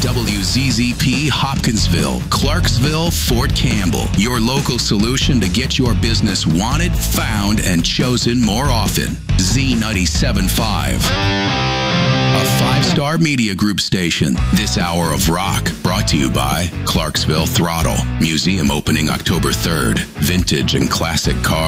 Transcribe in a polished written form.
WZZP Hopkinsville, Clarksville, Fort Campbell. Your local solution to get your business wanted, found, and chosen more often. Z97.5. A 5-star media group station. This hour of rock brought to you by Clarksville Throttle. Museum opening October 3rd. Vintage and classic cars.